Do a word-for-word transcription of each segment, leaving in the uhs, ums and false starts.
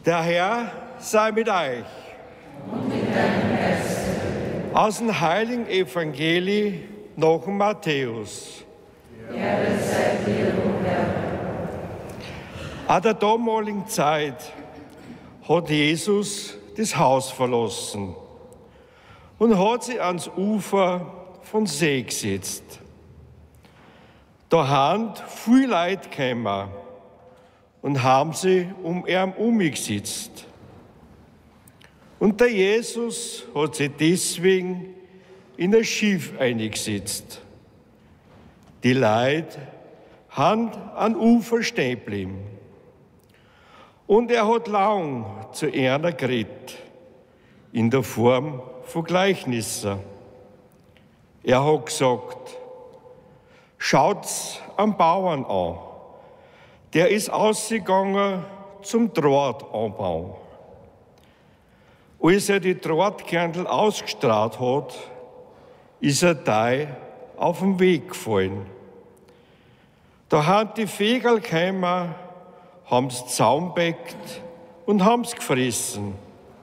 Der Herr sei mit euch. Und mit deinem Geist. Aus dem heiligen Evangelium nach Matthäus. Ehre sei dir, o Herr. An der damaligen Zeit hat Jesus das Haus verlassen und hat sich ans Ufer von See gesetzt. Da haben viele Leute gekommen und haben sie um ihn umgesetzt. Und der Jesus hat sich deswegen in ein Schiff eingesetzt. Die Leute haben am Ufer stehen geblieben. Und er hat lang zu einer geredet, in der Form von Gleichnissen. Er hat gesagt, schaut's am Bauern an. Der ist ausgegangen zum Drahtanbau. Als er die Drahtkernel ausgestrahlt hat, ist er da auf den Weg gefallen. Da haben die Vögel gekommen, haben es zusammengebackt und haben es gefressen.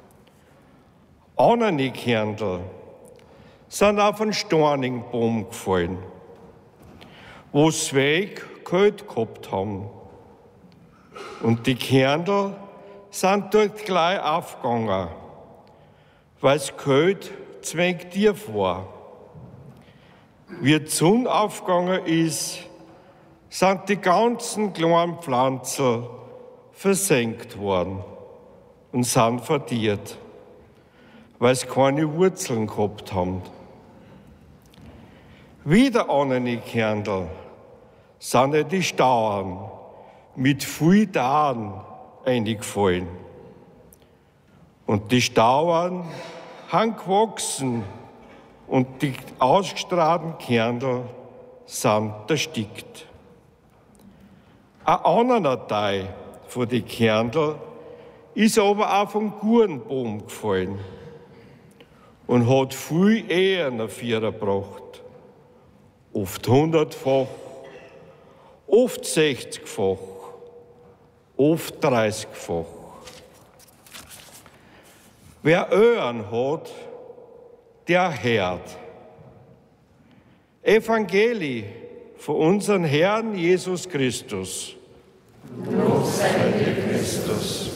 Andere Kernel sind auf einen steinigen Baum gefallen, wo sie Weg kalt gehabt haben. Und die Kernel sind dort gleich aufgegangen, weil es kalt zwängt tief war. Wie die Sonne aufgegangen ist, sind die ganzen kleinen Pflanzen versenkt worden und sind verdiert, weil sie keine Wurzeln gehabt haben. Wieder andere Kernel sind die Stauern mit viel Daten eingefallen. Und die Stauern haben gewachsen und die ausgestrahlten Kernel sind erstickt. Ein anderer Teil von den Kernel ist aber auf einen guten Baum gefallen und hat viel eher nach Vierer gebracht. Oft hundertfach, oft sechzigfach, oft dreißigfach. Wer Ohren hat, der hört. Evangelie von unserem Herrn Jesus Christus. Lob sei dir, Christus.